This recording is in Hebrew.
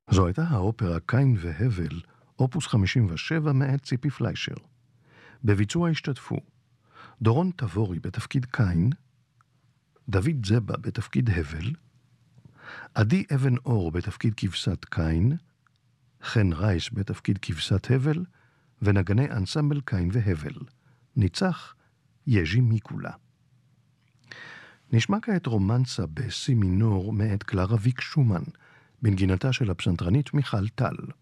זו הייתה האופרה קין והבל, אופוס 57 מאת ציפי פליישר. בביצוע השתתפו דורון תבורי בתפקיד קין, דוד זבה בתפקיד הבל, עדי אבן אור בתפקיד כבשת קין, חן רייס בתפקיד כבשת הבל, ונגני אנסמבל קין והבל. ניצח יז'י מיקולה. נשמע כעת רומנסה בסי מינור מאת קלרה ויק שומן, בנגינתה של הפסנתרנית מיכל טל.